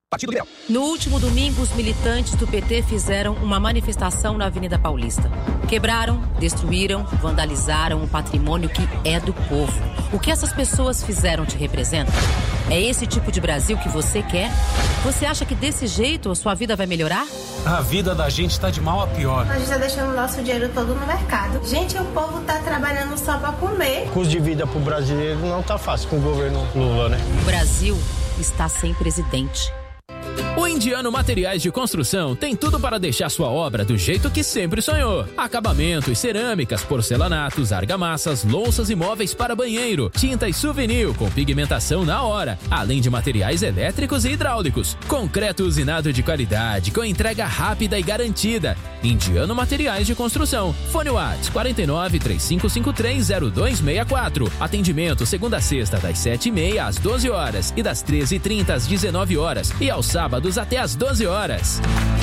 Partido Liberal. No último domingo, os militantes do PT fizeram uma manifestação na Avenida Paulista. Quebraram, destruíram, vandalizaram um patrimônio que é do povo. O que essas pessoas fizeram te representa? É esse tipo de Brasil que você quer? Você acha que desse jeito a sua vida vai melhorar? A vida da gente está de mal a pior. A gente está deixando o nosso dinheiro todo no mercado. Gente, o povo está trabalhando só para comer. O custo de vida para o brasileiro não está fácil com o governo Lula, né? O Brasil está sem presidente. O Indiano Materiais de Construção tem tudo para deixar sua obra do jeito que sempre sonhou. Acabamentos, cerâmicas, porcelanatos, argamassas, louças e móveis para banheiro, tintas souvenir com pigmentação na hora, além de materiais elétricos e hidráulicos. Concreto usinado de qualidade, com entrega rápida e garantida. Indiano Materiais de Construção. Fone Whats 49-3553-0264. Atendimento segunda a sexta das 7h30 às 12 horas e das 13h30 às 19 horas e aos sábados até às 12 horas.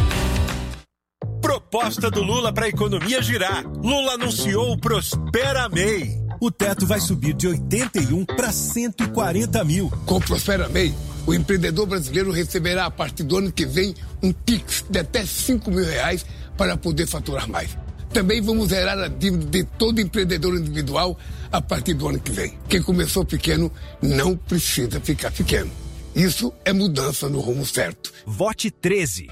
Proposta do Lula para a economia girar. Lula anunciou o Prospera MEI. O teto vai subir de 81 para 140 mil. Com o Prospera MEI, o empreendedor brasileiro receberá a partir do ano que vem um Pix de até R$5 mil para poder faturar mais. Também vamos zerar a dívida de todo empreendedor individual a partir do ano que vem. Quem começou pequeno não precisa ficar pequeno. Isso é mudança no rumo certo. Vote 13.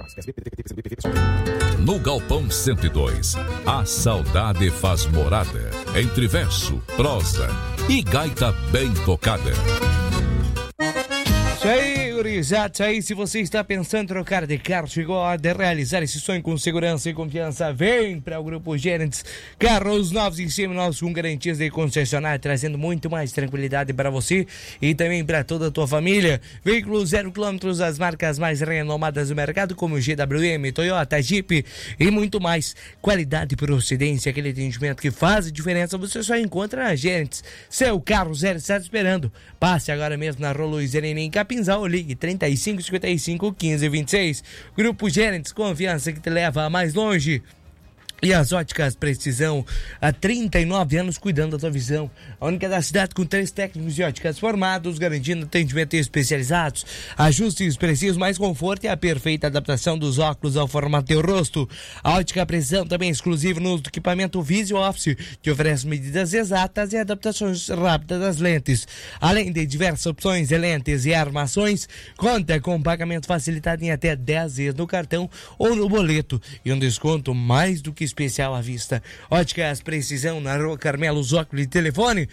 No Galpão 102, a saudade faz morada. Entre verso, prosa e gaita bem tocada. Isso aí, gurizada, isso aí. Se você está pensando em trocar de carro, chegou a hora de realizar esse sonho com segurança e confiança, vem para o Grupo Gerentes. Carros novos e seminovos com garantias de concessionária, trazendo muito mais tranquilidade para você e também para toda a tua família. Veículos 0 km, as marcas mais renomadas do mercado, como GWM, Toyota, Jeep e muito mais. Qualidade e procedência, aquele atendimento que faz a diferença, você só encontra na Gerentes. Seu carro zero está esperando. Passe agora mesmo na Rua Luiz Ereni, em Capinzal, ligue 3555-1526. Grupo Gerentes, confiança que te leva mais longe. E as óticas Precisão, há 39 anos cuidando da tua visão. A única da cidade com 3 técnicos de óticas formados, garantindo atendimento especializados, ajustes precisos, mais conforto e a perfeita adaptação dos óculos ao formato do teu rosto. A ótica Precisão também é exclusiva no uso do equipamento Visual Office, que oferece medidas exatas e adaptações rápidas das lentes. Além de diversas opções de lentes e armações, conta com pagamento facilitado em até 10 vezes no cartão ou no boleto e um desconto mais do que especial à vista. Óticas Precisão na Rua Carmelo Zócoli, telefone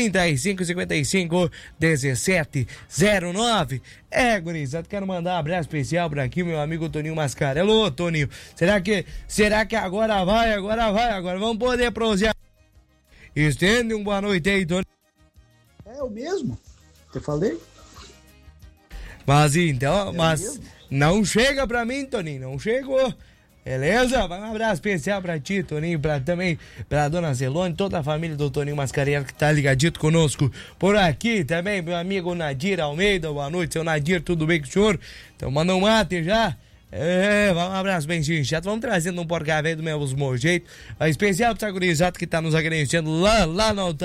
3555-1709. Gurizada, quero mandar um abraço especial para aqui, meu amigo Toninho Mascara. Alô, Toninho, será que agora vai, agora vamos poder prosear? Estende boa noite aí, Toninho. É o mesmo, te falei. Mas então, não chega pra mim, Toninho, não chegou. Beleza? Vai um abraço especial pra ti, Toninho, também pra dona Zelone, toda a família do Toninho Mascarenhas que tá ligadito conosco por aqui. Também meu amigo Nadir Almeida, boa noite, seu Nadir, tudo bem com o senhor? Então manda um mate já. Um abraço bem chato. Vamos trazendo um porca velho do mesmo jeito. Especial pra essa gurizada que tá nos agradecendo lá no